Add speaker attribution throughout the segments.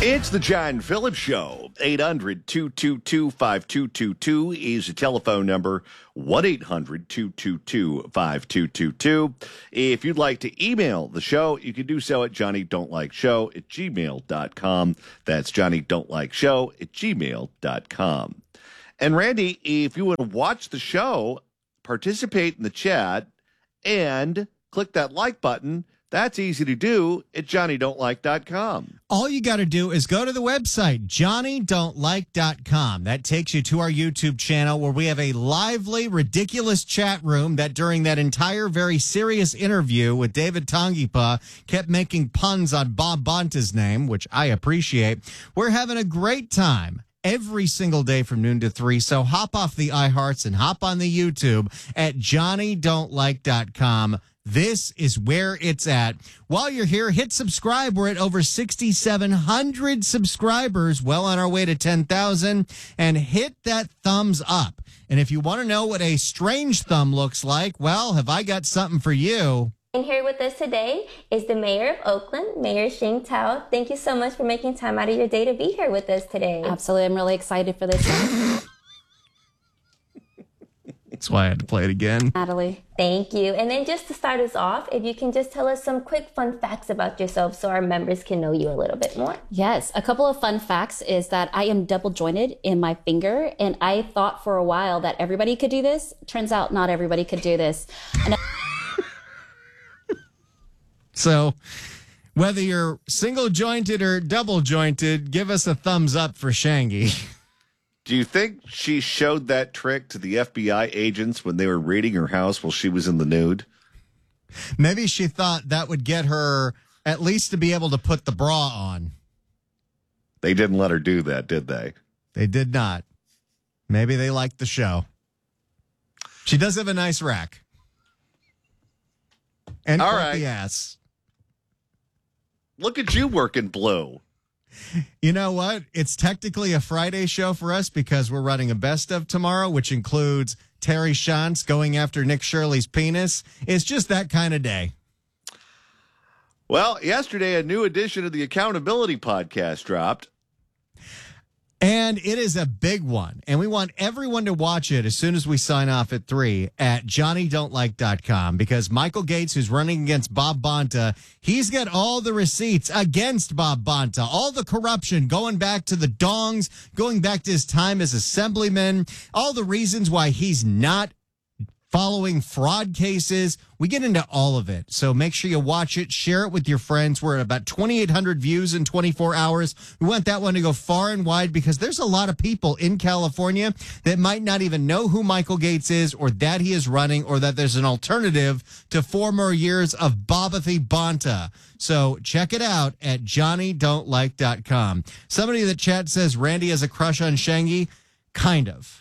Speaker 1: It's the John Phillips Show. 800-222-5222 is the telephone number. 1-800-222-5222. If you'd like to email the show, you can do so at johnnydon'tlikeshow@gmail.com. That's johnnydon'tlikeshow@gmail.com. And Randy, if you want to watch the show, participate in the chat, and click that like button, that's easy to do at johnnydon'tlike.com.
Speaker 2: All you got to do is go to the website, johnnydon'tlike.com. That takes you to our YouTube channel where we have a lively, ridiculous chat room that during that entire very serious interview with David Tongipa kept making puns on Bob Bonta's name, which I appreciate. We're having a great time every single day from noon to 3. So hop off the iHearts and hop on the YouTube at johnnydon'tlike.com. This is where it's at. While you're here, hit subscribe. We're at over 6,700 subscribers, well on our way to 10,000. And hit that thumbs up. And if you want to know what a strange thumb looks like, well, have I got something for you.
Speaker 3: And here with us today is the Mayor of Oakland, Mayor Sheng Tao. Thank you so much for making time out of your day to be here with us today.
Speaker 4: Absolutely. I'm really excited for this.
Speaker 2: That's why I had to play it again.
Speaker 4: Natalie.
Speaker 3: Thank you. And then just to start us off, if you can just tell us some quick fun facts about yourself so our members can know you a little bit more.
Speaker 4: Yes. A couple of fun facts is that I am double jointed in my finger. And I thought for a while that everybody could do this. Turns out not everybody could do this. And
Speaker 2: So whether you're single jointed or double jointed, give us a thumbs up for Shangy.
Speaker 1: Do you think she showed that trick to the FBI agents when they were raiding her house while she was in the nude?
Speaker 2: Maybe she thought that would get her at least to be able to put the bra on.
Speaker 1: They didn't let her do that, did they?
Speaker 2: They did not. Maybe they liked the show. She does have a nice rack. And
Speaker 1: all
Speaker 2: quite
Speaker 1: right.
Speaker 2: the ass.
Speaker 1: Look at you working blue.
Speaker 2: You know what? It's technically a Friday show for us because we're running a best of tomorrow, which includes Terry Shantz going after Nick Shirley's penis. It's just that kind of day.
Speaker 1: Well, yesterday, a new edition of the Accountability Podcast dropped.
Speaker 2: And it is a big one. And we want everyone to watch it as soon as we sign off at 3 at johnnydon'tlike.com because Michael Gates, who's running against Bob Bonta, he's got all the receipts against Bob Bonta, all the corruption going back to the dongs, going back to his time as assemblyman, all the reasons why he's not following fraud cases. We get into all of it. So make sure you watch it, share it with your friends. We're at about 2,800 views in 24 hours. We want that one to go far and wide because there's a lot of people in California that might not even know who Michael Gates is or that he is running or that there's an alternative to 4 more years of Bobathy Bonta. So check it out at johnnydon'tlike.com. Somebody in the chat says Randy has a crush on Shangy. Kind of.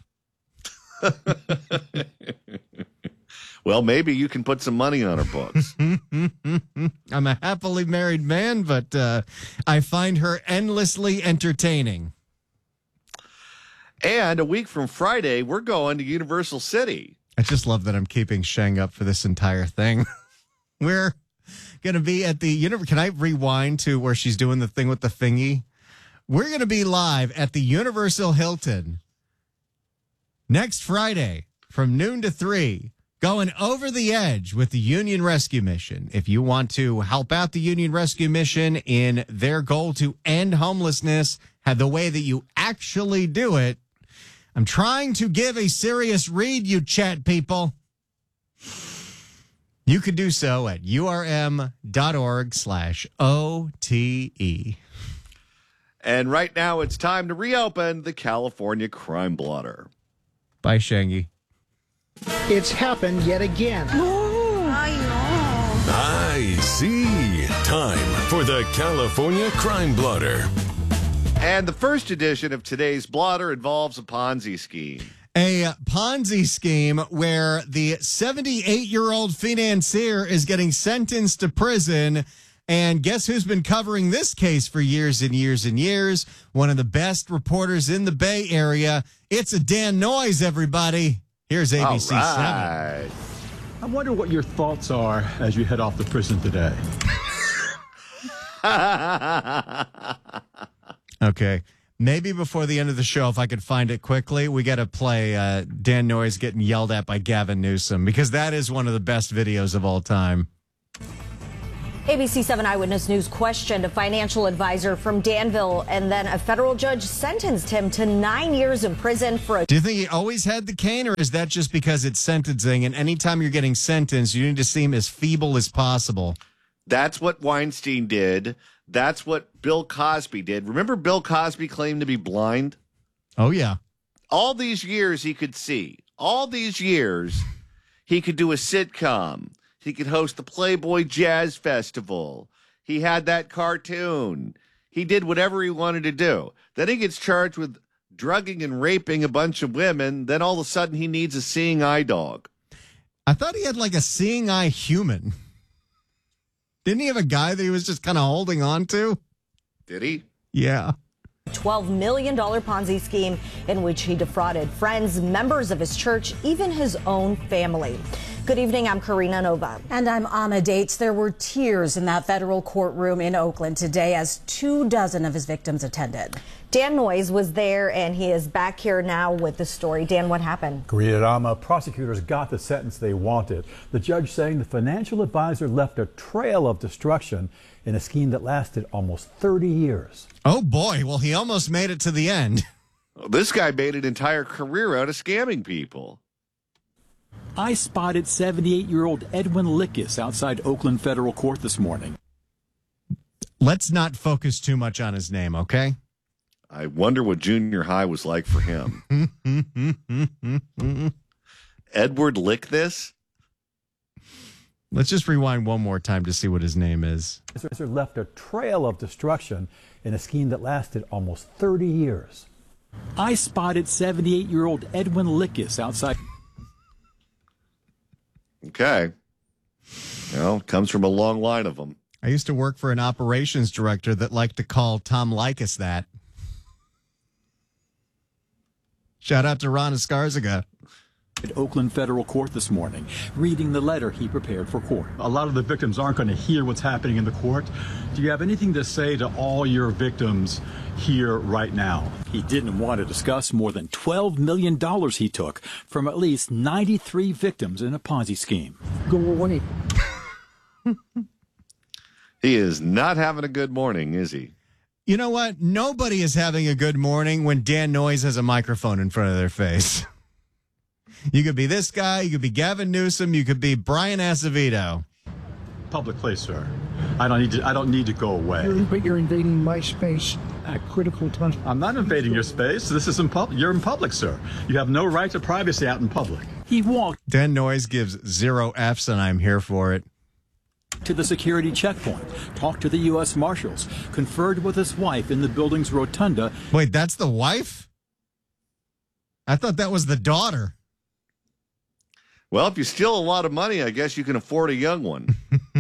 Speaker 1: Well, maybe you can put some money on her books.
Speaker 2: I'm a happily married man, but I find her endlessly entertaining.
Speaker 1: And a week from Friday, we're going to Universal City.
Speaker 2: I just love that I'm keeping Shang up for this entire thing. We're going to be at the Can I rewind to where she's doing the thing with the thingy? We're going to be live at the Universal Hilton next Friday from noon to 3, going over the edge with the Union Rescue Mission. If you want to help out the Union Rescue Mission in their goal to end homelessness, have the way that you actually do it, I'm trying to give a serious read, you chat people. You could do so at urm.org/OTE.
Speaker 1: And right now it's time to reopen the California Crime Blotter.
Speaker 2: Bye, Shangy.
Speaker 5: It's happened yet again.
Speaker 6: I see. Time for the California Crime Blotter.
Speaker 1: And the first edition of today's blotter involves a Ponzi scheme.
Speaker 2: A Ponzi scheme where the 78-year-old financier is getting sentenced to prison. And guess who's been covering this case for years and years and years? One of the best reporters in the Bay Area. It's a Dan Noyes, everybody. Here's ABC 7.
Speaker 1: Right.
Speaker 7: I wonder what your thoughts are as you head off to prison today.
Speaker 2: Okay. Maybe before the end of the show, if I could find it quickly, we got to play Dan Noyes getting yelled at by Gavin Newsom, because that is one of the best videos of all time.
Speaker 8: ABC 7 Eyewitness News questioned a financial advisor from Danville, and then a federal judge sentenced him to 9 years in prison for a...
Speaker 2: Do you think he always had the cane, or is that just because it's sentencing, and anytime you're getting sentenced, you need to seem as feeble as possible?
Speaker 1: That's what Weinstein did. That's what Bill Cosby did. Remember Bill Cosby claimed to be blind?
Speaker 2: Oh, yeah.
Speaker 1: All these years he could see. All these years he could do a sitcom. He could host the Playboy Jazz Festival. He had that cartoon. He did whatever he wanted to do. Then he gets charged with drugging and raping a bunch of women. Then all of a sudden he needs a seeing eye dog.
Speaker 2: I thought he had like a seeing eye human. Didn't he have a guy that he was just kind of holding on to?
Speaker 1: Did he?
Speaker 2: Yeah.
Speaker 8: $12 million Ponzi scheme in which he defrauded friends, members of his church, even his own family. Good evening, I'm Karina Nova.
Speaker 9: And I'm Anna Dates. There were tears in that federal courtroom in Oakland today as 24 of his victims attended.
Speaker 8: Dan Noyes was there, and he is back here now with the story. Dan, what happened?
Speaker 7: Karina Rama, prosecutors got the sentence they wanted. The judge saying the financial advisor left a trail of destruction in a scheme that lasted almost 30 years.
Speaker 2: Oh, boy. Well, he almost made it to the end.
Speaker 1: Well, this guy made an entire career out of scamming people.
Speaker 7: I spotted 78-year-old Edwin Lickus outside Oakland Federal Court this morning.
Speaker 2: Let's not focus too much on his name, okay?
Speaker 1: I wonder what junior high was like for him. Edward Lick this?
Speaker 2: Let's just rewind one more time to see what his name is.
Speaker 7: The left a trail of destruction in a scheme that lasted almost 30 years. I spotted 78-year-old Edwin Lickus outside.
Speaker 1: Okay. Well, comes from a long line of them.
Speaker 2: I used to work for an operations director that liked to call Tom Likas that. Shout out to Ron Escarzaga.
Speaker 7: At Oakland Federal Court this morning, reading the letter he prepared for court. A lot of the victims aren't going to hear what's happening in the court. Do you have anything to say to all your victims here right now? He didn't want to discuss more than $12 million he took from at least 93 victims in a Ponzi scheme.
Speaker 5: Go away.
Speaker 1: He is not having a good morning, is he?
Speaker 2: You know what? Nobody is having a good morning when Dan Noyes has a microphone in front of their face. You could be this guy, you could be Gavin Newsom, you could be Brian Acevedo.
Speaker 7: Public place, sir. I don't need to go away.
Speaker 5: You're invading my space at critical time.
Speaker 7: I'm not invading your space. This is in public. You're in public, sir. You have no right to privacy out in public. He walked
Speaker 2: Dan Noyes gives 0 Fs, and I'm here for it.
Speaker 7: to the security checkpoint, talked to the U.S. Marshals, conferred with his wife in the building's rotunda.
Speaker 2: Wait, that's the wife? I thought that was the daughter.
Speaker 1: Well, if you steal a lot of money, I guess you can afford a young one.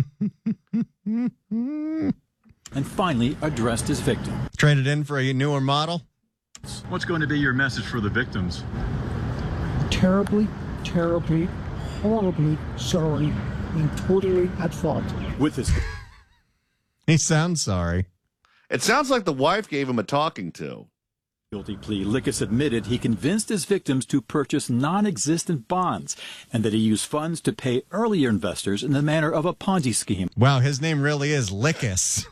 Speaker 7: And finally addressed his victim.
Speaker 2: Traded in for a newer model?
Speaker 7: What's going to be your message for the victims?
Speaker 5: Terribly, terribly, horribly sorry and totally at fault.
Speaker 7: With his...
Speaker 2: He sounds sorry.
Speaker 1: It sounds like the wife gave him a talking to.
Speaker 7: Guilty plea, Lickus admitted he convinced his victims to purchase non-existent bonds and that he used funds to pay earlier investors in the manner of a Ponzi scheme.
Speaker 2: Wow, his name really is Lickus.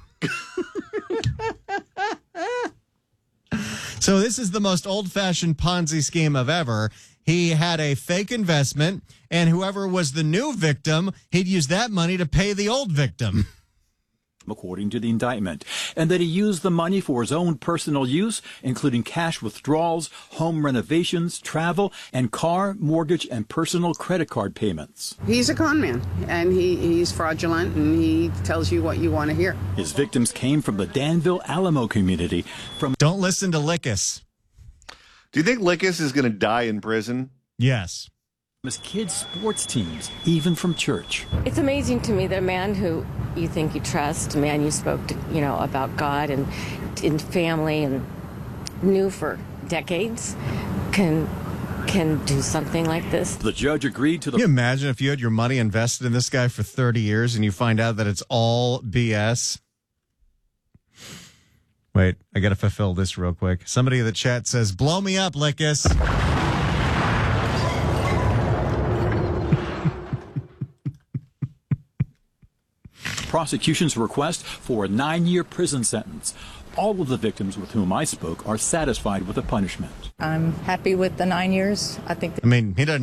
Speaker 2: So this is the most old-fashioned Ponzi scheme of ever. He had a fake investment, and whoever was the new victim, he'd use that money to pay the old victim.
Speaker 7: According to the indictment, and that he used the money for his own personal use, including cash withdrawals, home renovations, travel, and car, mortgage, and personal credit card payments.
Speaker 10: He's a con man, and he's fraudulent, and he tells you what you want to hear.
Speaker 7: His victims came from the Danville Alamo community.
Speaker 2: Don't listen to Lickus.
Speaker 1: Do you think Lickus is going to die in prison?
Speaker 2: Yes.
Speaker 7: His kids' sports teams, even from church.
Speaker 11: It's amazing to me that a man who you think you trust, a man you spoke to, about God and in family and knew for decades, can do something like this.
Speaker 7: The judge agreed to the...
Speaker 2: Can you imagine if you had your money invested in this guy for 30 years and you find out that it's all BS? Wait. Wait, I got to fulfill this real quick. Somebody in the chat says, blow me up, Lickus.
Speaker 7: Prosecution's request for a 9-year prison sentence. All of the victims with whom I spoke are satisfied with the punishment.
Speaker 12: I'm happy with the 9 years.
Speaker 2: I mean, he doesn't